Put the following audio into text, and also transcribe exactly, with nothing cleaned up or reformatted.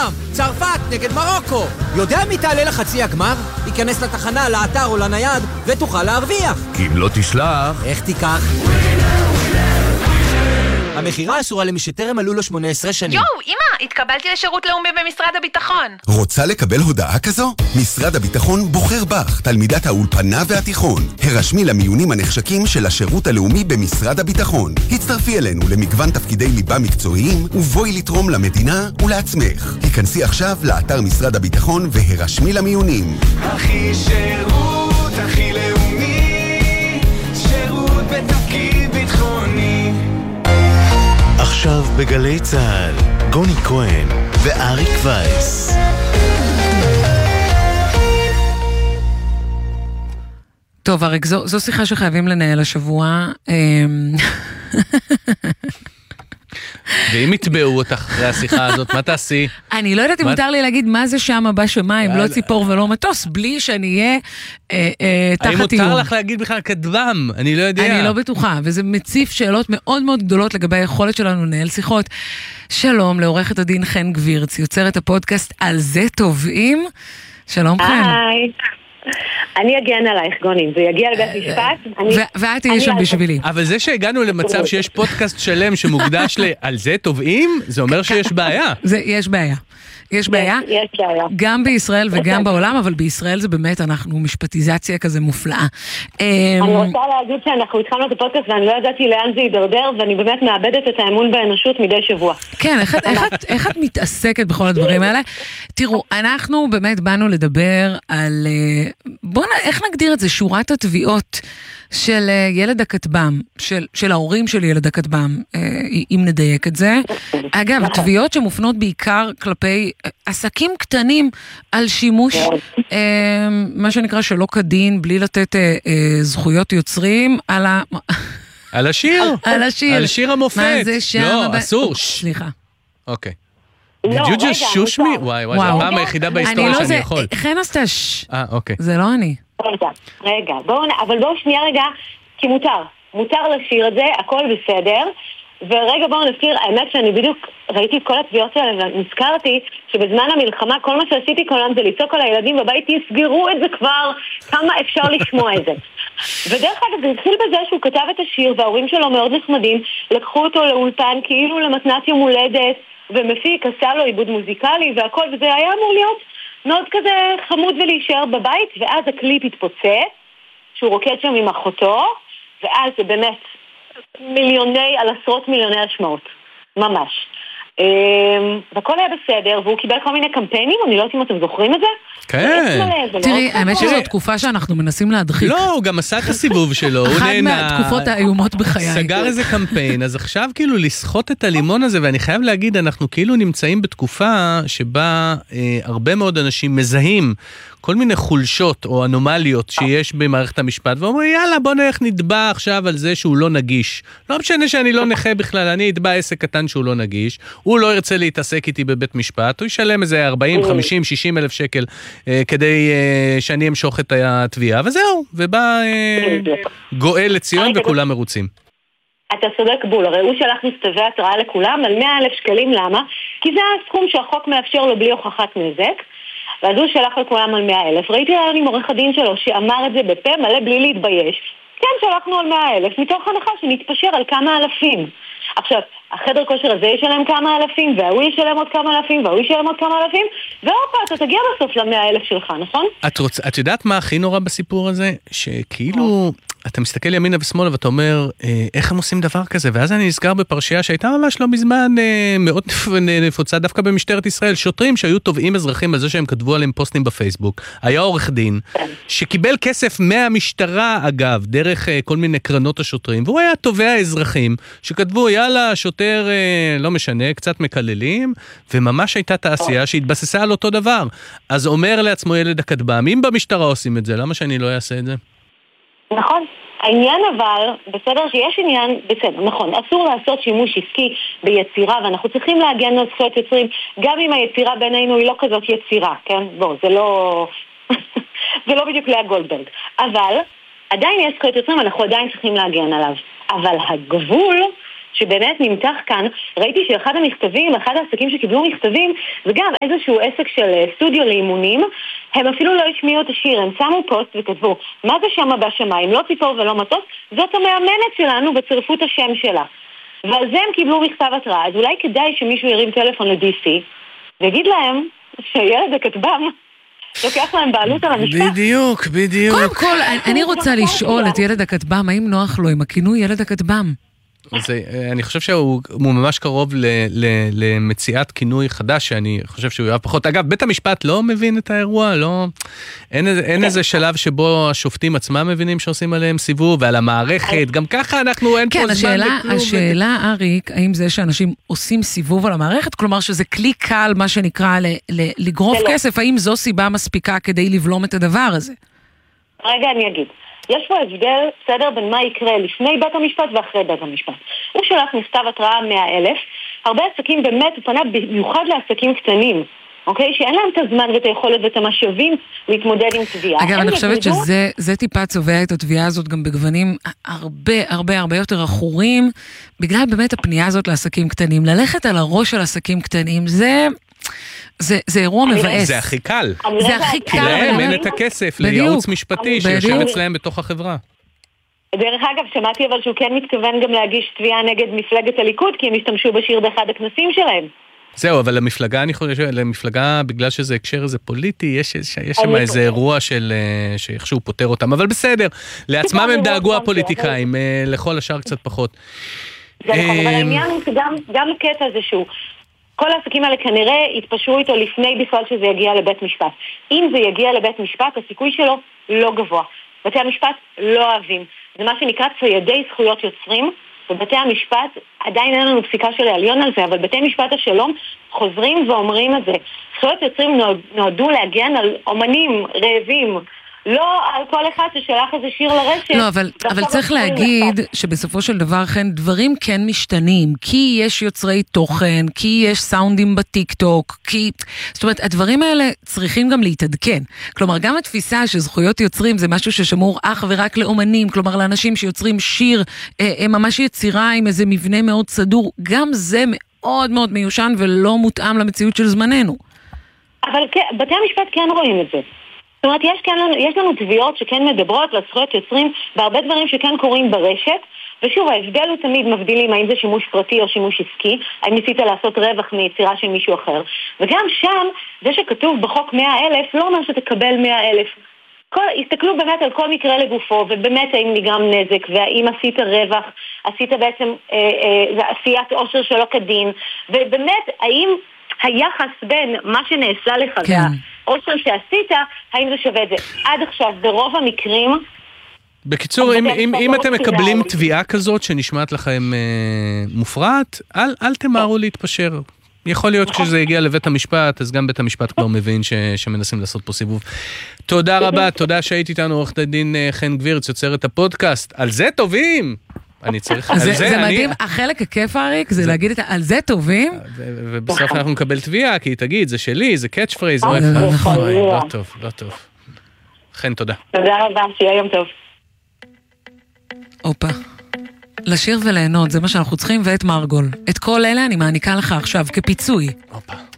העולם, צרפת נגד מרוקו. יודע מי תעלה לחצי הגמר? ייכנס לתחנה, לאתר או לנייד ותוכל להרוויח. כי אם לא תשלח... איך תיקח? המחירה אסורה למי שטרם מלאו לו שמונה עשרה שנים. יואו, אמא, התקבלתי לשירות לאומי במשרד הביטחון. רוצה לקבל הודעה כזו? משרד הביטחון בוחר בך, תלמידת האולפנה והתיכון. הרשמי למיונים הנחשקים של השירות הלאומי במשרד הביטחון. הצטרפי אלינו למגוון תפקידי ליבה מקצועיים, ובואי לתרום למדינה ולעצמך. היכנסי עכשיו לאתר משרד הביטחון והרשמי למיונים. הכי שירות, הכי לאומי, שירות בתפקיד ביטחוני. עכשיו בגלי צהל, גוני כהן ואריק וייס. טוב, אריק, זו, זו שיחה שחייבים לנהל השבוע. ואם יתבעו אותך אחרי השיחה הזאת, מה תעשי? אני לא יודעת אם מותר לי להגיד מה זה שם בשמיים, לא ציפור ולא מטוס, בלי שאני אהיה תחת איום. האם מותר לך להגיד בכלל כדבם? אני לא יודע. אני לא בטוחה, וזה מציף שאלות מאוד מאוד גדולות לגבי היכולת שלנו לנהל שיחות. שלום לעורכת הדין חן גבירץ, יוצרת הפודקאסט על זה טובים. שלום חן. היי. אני אגן עלייך, גונים, זה יגיע לבית משפט. ואת תהיה שם בשבילי. אבל זה שהגענו למצב שיש פודקאסט שלם שמוקדש על זה טובים, זה אומר שיש בעיה. יש בעיה. יש בעיה, גם בישראל וגם בעולם, אבל בישראל זה באמת, אנחנו משפטיזציה כזה מופלאה. אני רוצה להגיד שאנחנו התחלנו את הפודקאסט ואני לא ידעתי לאן זה יידרדר, ואני באמת מאבדת את האמון באנושות מדי שבוע. כן, איך את מתעסקת בכל הדברים האלה? תראו, אנחנו באמת באנו לדבר על, בואו איך נגדיר את זה, שורת התביעות של ילד הכתבם, של, של ההורים של ילד הכתבם, אם נדייק את זה. אגב, תביעות שמופנות בעיקר כלפי עסקים קטנים על שימוש, מה שנקרא שלא כדין, בלי לתת זכויות יוצרים, על ה... על השיר. על השיר. על שיר המופת. מה זה שם? לא, אסור. סליחה. אוקיי. Did you just shush me? וואי, וואי, זה הפעם היחידה בהיסטוריה שאני יכול. חן עשתה ש... אה, אוקיי. זה לא אני. רגע, רגע, בואו, אבל בואו שנייה רגע, כי מותר, מותר לשיר את זה, הכל בסדר, ורגע בואו נזכיר, האמת שאני בדיוק ראיתי את כל התביעות האלה, ונזכרתי שבזמן המלחמה, כל מה שעשיתי כל היום זה לצעוק על הילדים בבית, תסגרו את זה כבר, כמה אפשר לשמוע את זה. ודרך אגב, זה התחיל בזה שהוא כתב את השיר, וההורים שלו מאוד נחמדים, לקחו אותו לאולפן כאילו למתנת יום הולדת, ומפיק עשה לו עיבוד מוזיקלי והכל, וזה היה אמור להיות מאוד כזה חמוד ולהישאר בבית, ואז הקליפ התפוצץ, שהוא רוקד שם עם אחותו, ואז זה באמת מיליוני, על עשרות מיליוני השמעות, ממש. והכל היה בסדר, והוא קיבל כל מיני קמפיינים, אני לא יודעת אם אתם זוכרים את זה? כן. תראי, האמת שזו תקופה שאנחנו מנסים להדחיק. לא, הוא גם עשה את הסיבוב שלו, הוא נהנה. אחד מהתקופות האיומות בחיי. סגר איזה קמפיין, אז עכשיו כאילו לסחוט את הלימון הזה, ואני חייב להגיד, אנחנו כאילו נמצאים בתקופה שבה אה, הרבה מאוד אנשים מזהים כל מיני חולשות או אנומליות שיש במערכת המשפט, ואומרים, יאללה, בוא נלך נדבע עכשיו על זה שהוא לא נגיש. לא משנה שאני לא נכה בכלל, אני אדבע עסק קטן שהוא לא נגיש, הוא לא ירצה להתעסק איתי בבית משפט, הוא ישלם איזה ארבעים, חמישים, שישים אלף שקל, אה, כדי אה, שאני אמשוך את התביעה, וזהו, ובא אה, גואל לציון וכולם מרוצים. אתה צודק בול, הרי הוא שלח מכתבי התראה לכולם על מאה אלף שקלים, למה? כי זה הסכום שהחוק מאפשר לו בלי הוכחת נזק, ואז הוא שלח לכולם על מאה אלף. ראיתי רעיון עם עורך הדין שלו שאמר את זה בפה מלא בלי להתבייש. כן, שלחנו על מאה אלף, מתוך הנחה שנתפשר על כמה אלפים. עכשיו, החדר כושר הזה ישלם כמה אלפים, והוא ישלם עוד כמה אלפים, והוא ישלם עוד כמה אלפים, ואופה, אתה תגיע בסוף למאה אלף שלך, נכון? את, רוצ... את יודעת מה הכי נורא בסיפור הזה? שכאילו... אתה מסתכל ימינה ושמאלה ואתה אומר, איך הם עושים דבר כזה? ואז אני נזכר בפרשייה שהייתה ממש לא מזמן מאוד נפוצה דווקא במשטרת ישראל, שוטרים שהיו תובעים אזרחים על זה שהם כתבו עליהם פוסטים בפייסבוק. היה עורך דין שקיבל כסף מהמשטרה אגב, דרך כל מיני קרנות השוטרים, והוא היה תובע אזרחים שכתבו, יאללה, שוטר, לא משנה, קצת מקללים, וממש הייתה תעשייה שהתבססה על אותו דבר. אז אומר לעצמו ילד הכתבם, אם במשטרה עושים את זה, למה שאני לא אעשה את זה? נכון. העניין אבל, בסדר שיש עניין, בסדר, נכון, אסור לעשות שימוש עסקי ביצירה, ואנחנו צריכים להגן על זכויות יוצרים, גם אם היצירה בינינו היא לא כזאת יצירה, כן? בוא, זה לא... זה לא בדיוק לאה גולדברג. אבל, עדיין יש זכויות יוצרים, אנחנו עדיין צריכים להגן עליו. אבל הגבול שבאמת נמתח כאן, ראיתי שאחד המכתבים, אחד העסקים שקיבלו מכתבים, וגם איזשהו עסק של סטודיו לאימונים, הם אפילו לא השמיעו את השיר, הם שמו פוסט וכתבו, מה זה שמה בשמיים? לא ציפור ולא מטוס, זאת המאמנת שלנו וצירפו את השם שלה. ועל זה הם קיבלו מכתב התראה, אז אולי כדאי שמישהו ירים טלפון ל-די סי, ויגיד להם שהילד הכתבם לוקח להם בעלות על המשפט. בדיוק, בדיוק. קודם כל, אני רוצה לשאול את ילד הכתבם, האם נוח לו עם הכינוי ילד הכתבם? זה, אני חושב שהוא ממש קרוב ל, ל, למציאת כינוי חדש, שאני חושב שהוא יאהב פחות. אגב, בית המשפט לא מבין את האירוע, לא, אין, אין איזה שלב שבו השופטים עצמם מבינים שעושים עליהם סיבוב, ועל המערכת, גם ככה אנחנו, אין כן, פה השאלה, זמן לכלום. השאלה, אריק, האם זה שאנשים עושים סיבוב על המערכת, כלומר שזה כלי קל, מה שנקרא, ל, ל, לגרוף כסף, האם זו סיבה מספיקה כדי לבלום את הדבר הזה? רגע, אני אגיד. יש פה הבדל, בסדר, בין מה יקרה לפני בית המשפט ואחרי בית המשפט. הוא שלח מכתב התראה מאה אלף, הרבה עסקים באמת, הוא פנה במיוחד לעסקים קטנים, אוקיי? שאין להם את הזמן ואת היכולת ואת המשאבים להתמודד עם תביעה. אגב, אני חושבת שזה זה טיפה צובע את התביעה הזאת גם בגוונים הרבה הרבה הרבה יותר עכורים, בגלל באמת הפנייה הזאת לעסקים קטנים. ללכת על הראש של עסקים קטנים, זה... זה, זה אירוע מבאס. זה הכי קל. זה הכי קל. להם אין את הכסף לייעוץ משפטי שיושב אצלהם בתוך החברה. דרך אגב, שמעתי אבל שהוא כן מתכוון גם להגיש תביעה נגד מפלגת הליכוד, כי הם השתמשו בשיר באחד הכנסים שלהם. זהו, אבל למפלגה, אני חושב, למפלגה, בגלל שזה הקשר הזה פוליטי, יש, יש שם איזה אירוע של, שאיכשהו פותר אותם, אבל בסדר, לעצמם הם דאגו הפוליטיקאים, לכל השאר קצת פחות. זה נכון, אבל העניין הוא שגם הקטע הזה שהוא, כל העסקים האלה כנראה התפשרו איתו לפני בכלל שזה יגיע לבית משפט. אם זה יגיע לבית משפט, הסיכוי שלו לא גבוה. בתי המשפט לא אוהבים. זה מה שנקרא ציידי זכויות יוצרים, ובתי המשפט, עדיין אין לנו פסיקה של העליון על זה, אבל בתי משפט השלום חוזרים ואומרים את זה. זכויות יוצרים נועדו להגן על אומנים רעבים, לא על כל אחד ששלח איזה שיר לרשת. לא, אבל, אבל צריך להגיד שבסופו של דבר כן, דברים כן משתנים, כי יש יוצרי תוכן, כי יש סאונדים בטיק טוק, כי... זאת אומרת, הדברים האלה צריכים גם להתעדכן. כלומר, גם התפיסה שזכויות יוצרים זה משהו ששמור אך ורק לאומנים, כלומר, לאנשים שיוצרים שיר, אה, ממש יצירה עם איזה מבנה מאוד סדור, גם זה מאוד מאוד מיושן ולא מותאם למציאות של זמננו. אבל בתי המשפט כן רואים את זה. זאת אומרת, יש, כן, יש לנו תביעות שכן מדברות על זכויות יוצרים בהרבה דברים שכן קורים ברשת, ושוב, ההבדל הוא תמיד מבדילים האם זה שימוש פרטי או שימוש עסקי, האם ניסית לעשות רווח מיצירה של מישהו אחר. וגם שם, זה שכתוב בחוק מאה אלף, לא אומר שתקבל מאה אלף. כל, הסתכלו באמת על כל מקרה לגופו, ובאמת האם נגרם נזק, והאם עשית רווח, עשית בעצם אה, אה, עשיית עושר שלא כדין, ובאמת, האם היחס בין מה שנעשה לך כן. והעושר שעשית, האם זה שווה את זה? עד עכשיו, ברוב המקרים... בקיצור, אם, אם, אם אתם מקבלים תביעה כזאת שנשמעת לכם אה, מופרעת, אל, אל תמהרו להתפשר. יכול להיות כשזה יגיע לבית המשפט, אז גם בית המשפט כבר מבין ש, שמנסים לעשות פה סיבוב. תודה רבה, תודה שהיית איתנו, עורכת הדין חן גבירץ, יוצרת הפודקאסט. על זה טובים! אני צריך... זה, זה מדהים, החלק הכיף אריק, זה להגיד את על זה טובים. ובסוף אנחנו נקבל תביעה, כי תגיד, זה שלי, זה קאץ' פרייז. נכון. לא טוב, לא טוב. חן, תודה. תודה רבה, שיהיה יום טוב. אופה. לשיר וליהנות, זה מה שאנחנו צריכים, ואת מרגול. את כל אלה אני מעניקה לך עכשיו כפיצוי. אופה.